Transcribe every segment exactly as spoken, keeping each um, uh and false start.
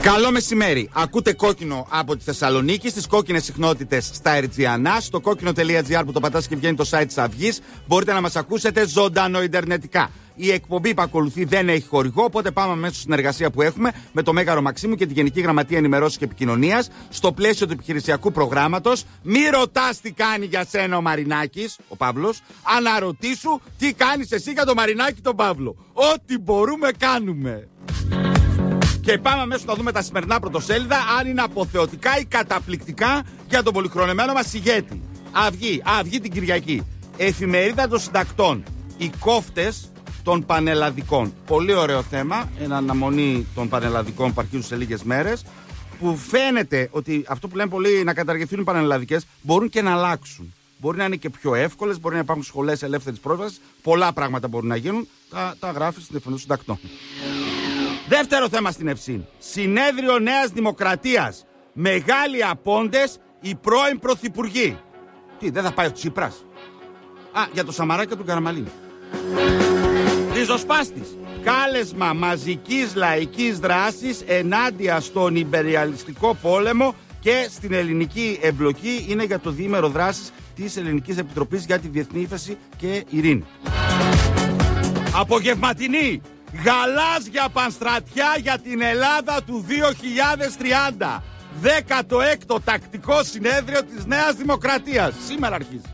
Καλό μεσημέρι. Ακούτε Κόκκινο από τη Θεσσαλονίκη, στις κόκκινες συχνότητες στα Ερτζιανά, στο κόκκινο τελεία τζι άρ που το πατάς και βγαίνει το site της Αυγής. Μπορείτε να μας ακούσετε ζωντανό ιντερνετικά. Η εκπομπή που ακολουθεί δεν έχει χορηγό, οπότε πάμε μέσα στη συνεργασία που έχουμε με το Μέγαρο Μαξίμου και τη Γενική Γραμματεία Ενημερώσεως και Επικοινωνίας στο πλαίσιο του επιχειρησιακού προγράμματος. Μη ρωτάς τι κάνει για σένα ο Μαρινάκης, ο Παύλος, αναρωτήσου τι κάνεις εσύ για τον Μαρινάκη τον Παύλο. Ό,τι μπορούμε κάνουμε. Και πάμε αμέσως να δούμε τα σημερινά πρωτοσέλιδα, αν είναι αποθεωτικά ή καταπληκτικά για τον πολυχρονεμένο μας ηγέτη. Αυγή, Αυγή την Κυριακή. Εφημερίδα των συντακτών. Οι κόφτες των πανελλαδικών. Πολύ ωραίο θέμα. Εν αναμονή των πανελλαδικών που αρχίζουν σε λίγες μέρες. Που φαίνεται ότι αυτό που λένε πολλοί να καταργηθούν οι πανελλαδικές μπορούν και να αλλάξουν. Μπορεί να είναι και πιο εύκολες, μπορεί να υπάρχουν σχολές ελεύθερης πρόσβασης. Πολλά πράγματα μπορούν να γίνουν. Τα, τα γράφει στην Εφημερίδα των Συντακτών. Δεύτερο θέμα στην Ευσύν. Συνέδριο Νέας Δημοκρατίας. Μεγάλοι απόντες οι πρώην πρωθυπουργοί. Τι, δεν θα πάει ο Τσίπρας? Α, για το Σαμαρά και τον Καραμαλή. Ριζοσπάστης. Κάλεσμα μαζικής λαϊκής δράσης ενάντια στον ιμπεριαλιστικό πόλεμο και στην ελληνική εμπλοκή. Είναι για το διήμερο δράσης της Ελληνικής Επιτροπής για τη Διεθνή Ύφεση και Ειρήνη. Απογευματινή. Γαλάζια πανστρατιά για την Ελλάδα του δύο χιλιάδες τριάντα. δέκατο έκτο τακτικό συνέδριο της Νέας Δημοκρατίας. Σήμερα αρχίζει.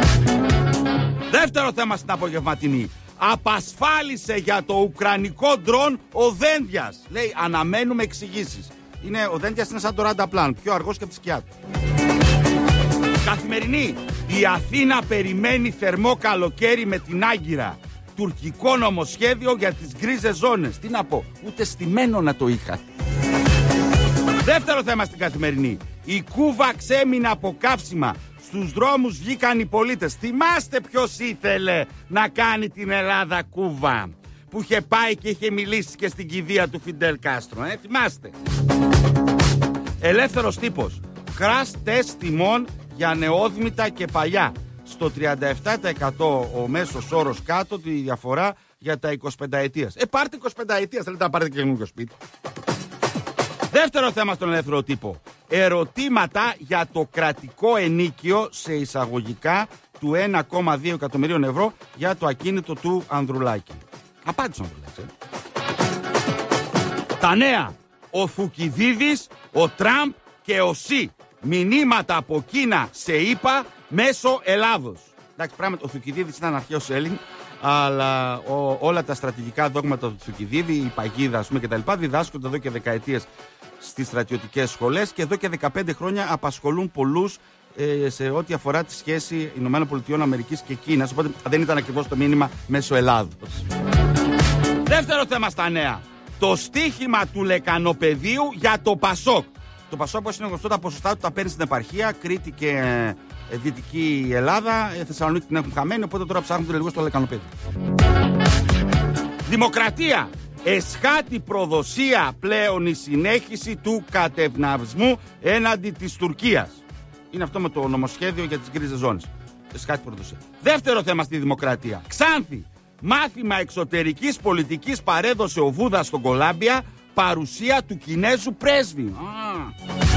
Δεύτερο θέμα στην απογευματινή. Απασφάλισε για το ουκρανικό ντρόν ο Δένδιας. Λέει αναμένουμε εξηγήσεις. Είναι, ο Δένδιας είναι σαν το ρανταπλάν, πιο αργός και από τη σκιά του. Καθημερινή. Η Αθήνα περιμένει θερμό καλοκαίρι με την Άγκυρα. Τουρκικό νομοσχέδιο για τις γκρίζες ζώνες. Τι να πω, ούτε στημένο να το είχα. Δεύτερο θέμα στην Καθημερινή. Η Κούβα ξέμεινε από καύσιμα. Στους δρόμους βγήκαν οι πολίτες. Θυμάστε ποιος ήθελε να κάνει την Ελλάδα Κούβα, που είχε πάει και είχε μιλήσει και στην κηδεία του Φιντέλ Κάστρο, ε? Θυμάστε. Ελεύθερος τύπος. Crash test τιμών για νεόδμητα και παλιά. Στο τριάντα επτά τοις εκατό ο μέσος όρος κάτω, τη διαφορά για τα εικοσιπενταετίας. Ε, πάρτε εικοσιπενταετίας, θέλετε να πάρετε και καινούργιο σπίτι. Δεύτερο θέμα στον ελεύθερο τύπο. Ερωτήματα για το κρατικό ενίκιο σε εισαγωγικά του ένα κόμμα δύο εκατομμυρίων ευρώ για το ακίνητο του Ανδρουλάκη. Απάντησε ο Ανδρουλάκης. Ε. Τα νέα. Ο Θουκυδίδης, ο Τραμπ και ο Σι. Μηνύματα από Κίνα σε ΗΠΑ μέσω Ελλάδος. Εντάξει, πράγματι, ο Θουκυδίδης ήταν αρχαίος Έλλην, αλλά ο, όλα τα στρατηγικά δόγματα του Θουκυδίδη, η παγίδα, ας πούμε, κτλ., διδάσκονται εδώ και δεκαετίες στις στρατιωτικές σχολές και εδώ και δεκαπέντε χρόνια απασχολούν πολλούς ε, σε ό,τι αφορά τη σχέση ΗΠΑ και Κίνας. Οπότε δεν ήταν ακριβώς το μήνυμα μέσω Ελλάδος. Δεύτερο θέμα στα νέα. Το στίχημα του λεκανοπεδίου για το Πασόκ. Το Πασόκ, όπως είναι γνωστό, τα ποσοστά του τα παίρνει στην επαρχία, Κρήτη και ε, Δυτική Ελλάδα. Ε, Θεσσαλονίκη την έχουν χαμένη, οπότε τώρα ψάχνουν λίγο στο λεκανοπέδιο. Δημοκρατία. Εσχάτη προδοσία πλέον η συνέχιση του κατευναυσμού έναντι της Τουρκίας. Είναι αυτό με το νομοσχέδιο για τις γκρίζες ζώνες. Εσχάτη προδοσία. Δεύτερο θέμα στη Δημοκρατία. Ξάνθη. Μάθημα εξωτερικής πολιτικής παρέδωσε ο Βούδας στον Κολάμπια, παρουσία του Κινέζου πρέσβη. Α.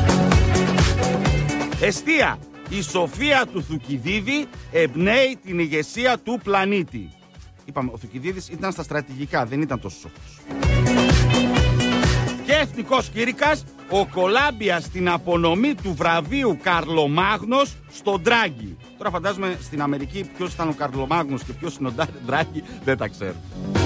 Εστία. Η σοφία του Θουκυδίδη εμπνέει την ηγεσία του πλανήτη. Είπαμε, ο Θουκυδίδης ήταν στα στρατηγικά, δεν ήταν τόσο σοφός. Και εθνικός κήρυκας, ο Κολάμπια στην απονομή του βραβείου Καρλομάγνος στον Ντράγκη. Τώρα φαντάζομαι στην Αμερική ποιος ήταν ο Καρλομάγνος και ποιος είναι ο Ντράγκη, δεν τα ξέρω.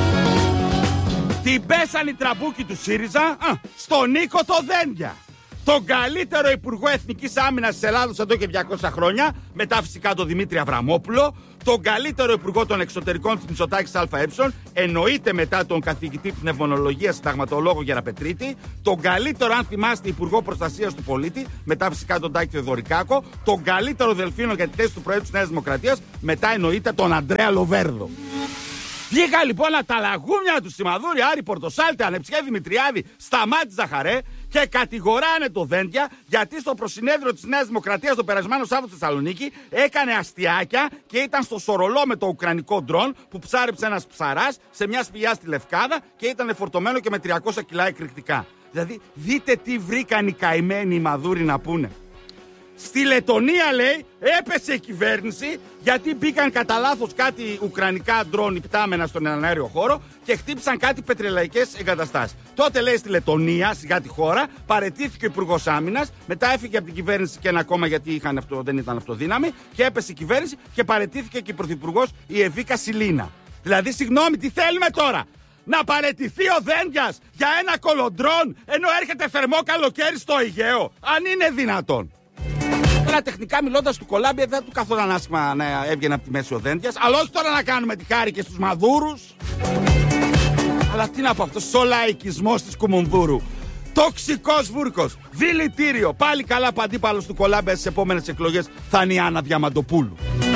Την πέσαν οι τραμπούκοι του ΣΥΡΙΖΑ α, στον Νίκο το Δένδια. Τον καλύτερο Υπουργό Εθνικής Άμυνας της Ελλάδος εδώ και διακόσια χρόνια, μετά φυσικά τον Δημήτρη Αβραμόπουλο, τον καλύτερο Υπουργό των Εξωτερικών της Μητσοτάκης ΑΕ, εννοείται μετά τον καθηγητή Πνευμονολογίας συνταγματολόγο Γεραπετρίτη, τον καλύτερο, αν θυμάστε, Υπουργό Προστασίας του Πολίτη, μετά φυσικά τον Τάκη Θεοδωρικάκο, τον καλύτερο Δελφίνο για τη θέση του Προέδρου της Νέας Δημοκρατίας, μετά εννοείται τον Αντρέα Λοβέρδο. Βγήκα λοιπόν να τα λαγούμια του Σιμαδούρη, Άρη Πορτοσάλτε, Ανεψιέ Δημητριάδη, Σταμάτη Ζαχαρέ και κατηγοράνε το Δένδια γιατί στο προσυνέδριο της Νέας Δημοκρατίας το περασμένο Σάββατο στη Θεσσαλονίκη έκανε αστιάκια και ήταν στο σορολό με το ουκρανικό ντρόν που ψάρεψε ένας ψαράς σε μια σπηλιά στη Λευκάδα και ήταν φορτωμένο και με τριακόσια κιλά εκρηκτικά. Δηλαδή, δείτε τι βρήκαν οι καημένοι οι Μαδούροι να πούνε. Στη Λετονία, λέει, έπεσε η κυβέρνηση γιατί μπήκαν κατά λάθος κάτι ουκρανικά ντρόν υπτάμενα στον εναέριο χώρο και χτύπησαν κάτι πετρελαϊκές εγκαταστάσεις. Τότε, λέει, στη Λετονία, σιγά τη χώρα, παραιτήθηκε ο Υπουργός Άμυνας, μετά έφυγε από την κυβέρνηση και ένα κόμμα γιατί είχαν αυτό, δεν ήταν αυτοδύναμη, και έπεσε η κυβέρνηση και παραιτήθηκε και η πρωθυπουργός η Εβίκα Σιλίνα. Δηλαδή, συγγνώμη, τι θέλουμε τώρα? Να παραιτηθεί ο Δένδιας για ένα κολοντρόν ενώ έρχεται θερμό καλοκαίρι στο Αιγαίο? Αν είναι δυνατόν. Τώρα τεχνικά μιλώντας του Κολάμπια δεν του καθόταν άσχημα να έβγαινε από τη μέση ο Δένδιας. Αλλά όχι τώρα να κάνουμε τη χάρη και στους Μαδούρους. Αλλά τι να πω, αυτός ο λαϊκισμός της Κουμουνδούρου. Τοξικός βούρκος, δηλητήριο. Πάλι καλά που αντίπαλος του Κολάμπια στις επόμενες εκλογές θα είναι η Άννα Διαμαντοπούλου.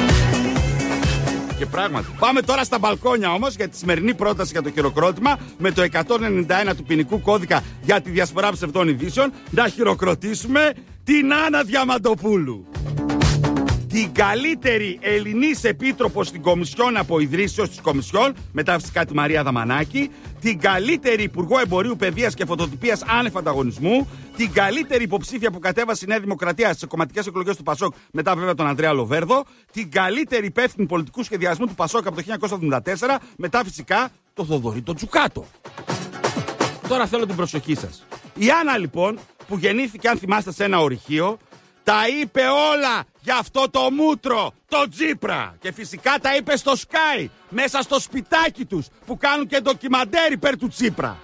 Και πράγματι. Πάμε τώρα στα μπαλκόνια όμως για τη σημερινή πρόταση για το χειροκρότημα με το εκατόν ενενήντα ένα του ποινικού κώδικα για τη διασπορά ψευδών ειδήσεων. Να χειροκροτήσουμε την Άννα Διαμαντοπούλου. Την καλύτερη Ελληνής επίτροπο στην Κομισιόν από ιδρύσεως της Κομισιόν, μετά φυσικά τη Μαρία Δαμανάκη, την καλύτερη Υπουργό Εμπορίου, Παιδείας και Φωτοτυπίας άνευ ανταγωνισμού, την καλύτερη υποψήφια που κατέβασε η Νέα Δημοκρατία στις κομματικές εκλογές του Πασόκ, μετά βέβαια τον Ανδρέα Λοβέρδο, την καλύτερη υπεύθυνη πολιτικού σχεδιασμού του Πασόκ από το χίλια εννιακόσια εβδομήντα τέσσερα, μετά φυσικά το Θοδωρή τον Τζουκάτο. Τώρα θέλω την προσοχή σας. Η Άννα λοιπόν, που γεννήθηκε, αν θυμάστε, σε ένα ορυχείο, τα είπε όλα για αυτό το μούτρο, το Τσίπρα. Και φυσικά τα είπε στο Sky, μέσα στο σπιτάκι τους, που κάνουν και ντοκιμαντέρ υπέρ του Τσίπρα.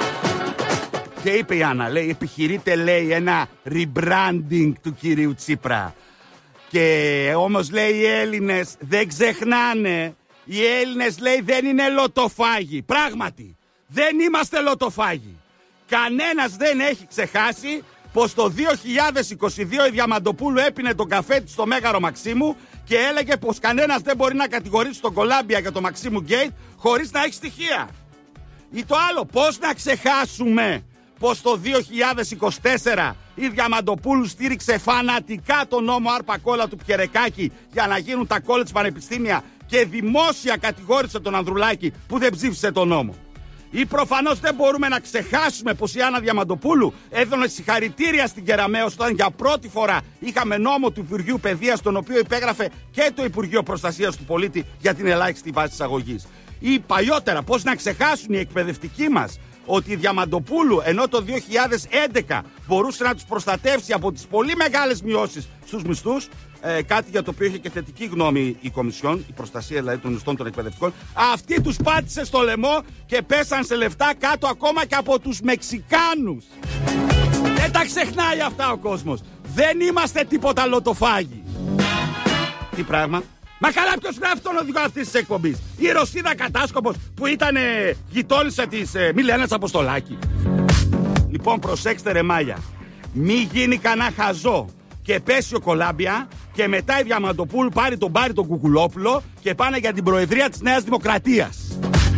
Και είπε η Άννα, λέει, επιχειρείται, λέει, ένα rebranding του κυρίου Τσίπρα. Και όμως, λέει, οι Έλληνες δεν ξεχνάνε. Οι Έλληνες, λέει, δεν είναι λοτοφάγοι. Πράγματι, δεν είμαστε λοτοφάγοι. Κανένας δεν έχει ξεχάσει πως το δύο χιλιάδες είκοσι δύο η Διαμαντοπούλου έπινε τον καφέ της στο Μέγαρο Μαξίμου και έλεγε πως κανένας δεν μπορεί να κατηγορήσει τον Κολάμπια για το Μαξίμου Γκέιτ χωρίς να έχει στοιχεία. Ή το άλλο, πως να ξεχάσουμε πως το δύο χιλιάδες είκοσι τέσσερα η Διαμαντοπούλου στήριξε φανατικά τον νόμο Άρπα Κόλλα του Πιερεκάκη για να γίνουν τα college πανεπιστήμια και δημόσια κατηγόρησε τον Ανδρουλάκη που δεν ψήφισε τον νόμο. Ή προφανώς δεν μπορούμε να ξεχάσουμε πως η Άννα Διαμαντοπούλου έδωνε συγχαρητήρια στην Κεραμέως όταν για πρώτη φορά είχαμε νόμο του Υπουργείου Παιδείας, τον οποίο υπέγραφε και το Υπουργείο Προστασίας του Πολίτη για την ελάχιστη βάση εισαγωγής. Ή παλιότερα, πώς να ξεχάσουν οι εκπαιδευτικοί μας ότι η Διαμαντοπούλου, ενώ το δύο χιλιάδες έντεκα μπορούσε να τους προστατεύσει από τις πολύ μεγάλες μειώσεις στους μισθούς, ε, κάτι για το οποίο είχε και θετική γνώμη η Κομισιόν, η προστασία δηλαδή των μισθών των εκπαιδευτικών, αυτή τους πάτησε στο λαιμό και πέσαν σε λεφτά κάτω ακόμα και από τους Μεξικάνους. Δεν τα ξεχνάει αυτά ο κόσμος. Δεν είμαστε τίποτα λοτοφάγοι. Τι πράγμα? Μα καλά, ποιος γράφει τον οδηγό αυτής της εκπομπής? Η Ρωσίδα Κατάσκοπος που ήταν ε, γειτόνισσα της ε, Μιλένας Αποστολάκη. Λοιπόν, προσέξτε ρε μάλια. Μη γίνει κανένα χαζό και πέσει ο Κολάμπια και μετά η Διαμαντοπούλου πάρει τον Πάρη τον Κουκουλόπουλο και πάνε για την Προεδρία της Νέας Δημοκρατίας.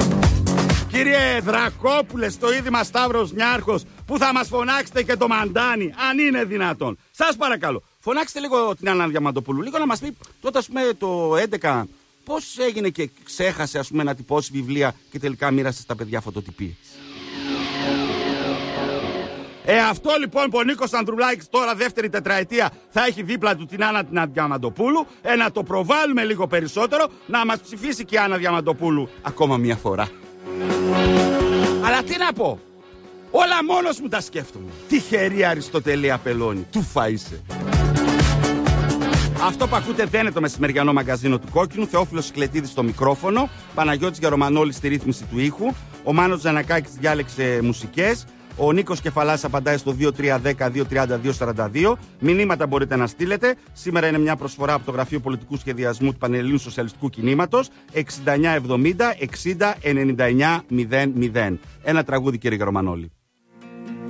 Κύριε Δρακόπουλε, στο είδημα Σταύρος Νιάρχος, που θα μας φωνάξετε και το μαντάνι, αν είναι δυνατόν. Σας παρακαλώ, φωνάξτε λίγο την Άννα Διαμαντοπούλου, λίγο να μας πει τότε, ας πούμε, το έντεκα πώς έγινε και ξέχασε, ας πούμε, να τυπώσει βιβλία και τελικά μοίρασε στα παιδιά φωτοτυπίες. Ε, αυτό λοιπόν που ο Νίκος Ανδρουλάκης τώρα δεύτερη τετραετία θα έχει δίπλα του την Άννα την Διαμαντοπούλου, ε, να το προβάλλουμε λίγο περισσότερο, να μας ψηφίσει και η Άννα Διαμαντοπούλου ακόμα μια φορά. Αλλά τι να πω, όλα μόνος μου τα σκέφτομαι. Τυχερή Αριστοτελή Απελώνη, του φαΐσε. Αυτό που ακούτε δεν είναι το μεσημεριανό μαγκαζίνο του Κόκκινου. Θεόφιλος Σικλετίδης στο μικρόφωνο, Παναγιώτης Γερομανόλης στη ρύθμιση του ήχου, ο Μάνος Τζανακάκης διάλεξε μουσικές, ο Νίκος Κεφαλάς απαντάει στο δύο τρία ένα μηδέν δύο τρία δύο σαράντα δύο. Μηνύματα μπορείτε να στείλετε. Σήμερα είναι μια προσφορά από το Γραφείο Πολιτικού Σχεδιασμού του Πανελλήνιου Σοσιαλιστικού Κινήματος. εξήντα εννιά εβδομήντα εξήντα ενενήντα εννιά μηδέν μηδέν. Ένα τραγούδι, κύριε Γερομανόλη.